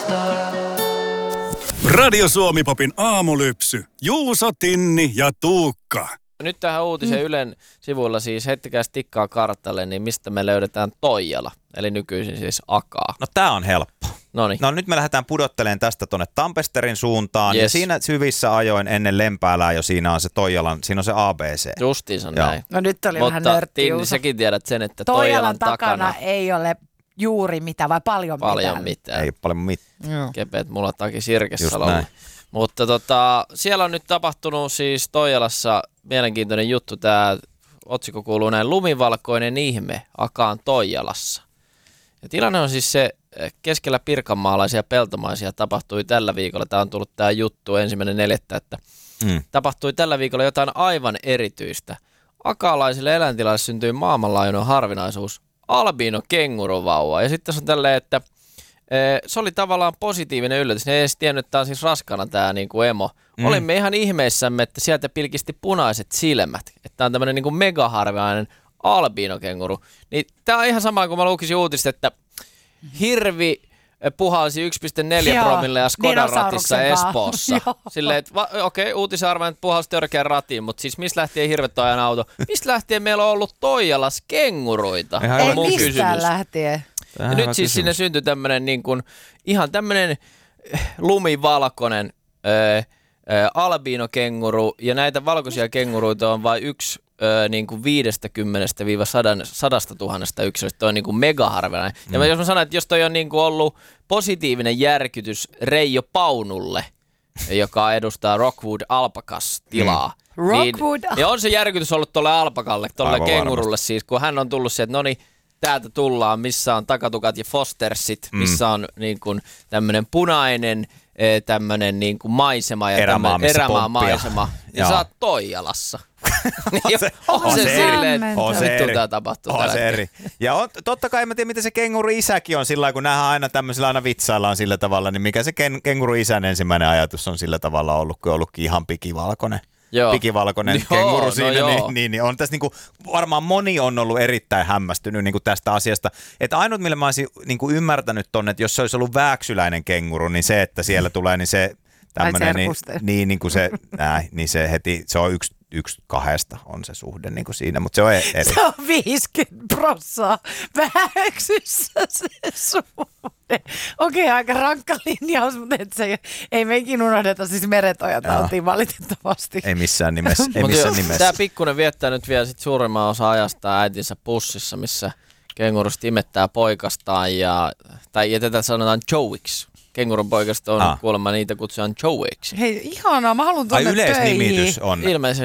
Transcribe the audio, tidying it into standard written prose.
Radio Suomi-popin aamulypsy. Juuso, Tinni ja Tuukka. Nyt tähän uutiseen Ylen sivuilla siis heittäkää tikkaa kartalle, niin mistä me löydetään Toijala, eli nykyisin siis Akaa. No tää on helppo. Noniin. No nyt me lähdetään pudottelemaan tästä tuonne Tampesterin suuntaan. Yes. Ja siinä hyvissä ajoin ennen Lempäälää jo siinä on se Toijalan, siinä on se ABC. Justiinsa Joo. näin. No nyt oli vähän Mutta nörtti, Tinni, Juuso. säkin tiedät sen, että Toijalan takana ei ole juuri mitään vai paljon mitään. Ei paljon mitään. Joo. Kepeät mulla taki Just Sirkesalolla. näin. Mutta siellä on nyt tapahtunut siis Toijalassa mielenkiintoinen juttu. Tämä otsikko kuuluu näin: lumivalkoinen ihme Akaan Toijalassa. Ja tilanne on siis se, keskellä pirkanmaalaisia peltomaisia tapahtui tällä viikolla. Tämä on tullut tämä juttu 1.4. että tapahtui tällä viikolla jotain aivan erityistä. Akaalaisille eläintilaisille syntyi maailmanlaajuinen harvinaisuus, albiino kenguruvauva. Ja sitten on tälleen, että se oli tavallaan positiivinen yllätys. Ne ei edes tiennyt, että tämä on siis raskana tämä niin kuin emo. Olimme ihan ihmeissämme, että sieltä pilkisti punaiset silmät. Että tämä on tämmöinen niin kuin megaharvinainen albiinokenguru. Niin tämä on ihan sama kuin mä lukisin uutista, että hirvi puhalsi 1,4 promille ja Skodan ratissa Espoossa. Silleen, että okei, uutisen arvaan, että puhalsi törkeän ratiin, mutta siis mistä lähtien hirvet ajan auto? Mistä lähtien meillä on ollut Toijalas kenguruita? Ei mistään lähtien. Ja nyt siis sinne syntyi tämmöinen niin kuin, ihan tämmöinen lumivalkoinen albiinokenguru, ja näitä valkoisia kenguruita on vain yksi niin kuin 50-100 000 yksilöstä. Toi on niin kuin megaharvinainen. Ja jos mä sanon, että jos toi on niin kuin ollut positiivinen järkytys Reijo Paunulle, joka edustaa Rockwood Alpacas-tilaa, niin on se järkytys ollut tuolle alpakalle, tuolle kengurulle siis, kun hän on tullut sieltä, no niin, täältä tullaan, missä on takatukat ja fostersit, missä on niin kuin tämmöinen punainen tämmöinen niin kuin maisema ja erämaamaisema. Ja sä oot Toijalassa. On se silleen, että tää tapahtuu tällä eri. Ja totta kai mä tiedän, mitä se kenguru isäkin on sillä lailla, kun nähdään aina tämmöisellä aina vitsaillaan sillä tavalla, niin mikä se kenguru isän ensimmäinen ajatus on sillä tavalla ollut, kun on ollutkin ihan pikivalkoinen. Pikivalkoinen kenguru siinä, niin on tässä niinku, varmaan moni on ollut erittäin hämmästynyt niinku tästä asiasta. Että ainut, millä mä olisin niinku ymmärtänyt tonne, että jos se olisi ollut vääksyläinen kenguru, niin se, että siellä tulee, niin se tämmöinen, niin se heti, se on yksi kahdesta on se suhde niin kuin siinä, mutta se on eri. Se on 50% väheksyssä se suhde. Okei, aika rankka linjaus, mutta ei meikin unohdeta siis merentojatautiin valitettavasti. Ei missään nimessä. Tämä pikkuinen viettää nyt vielä sit suurimman osa ajasta äitinsä pussissa, missä kengurusta imettää poikastaan tai tätä sanotaan Joeyksi. Kengurun poikasta on kuulemma niitä kutsutaan Joeyksi. Hei, ihanaa, mä haluan tuonne töihin. Yleisnimitys on. Ilmeisesti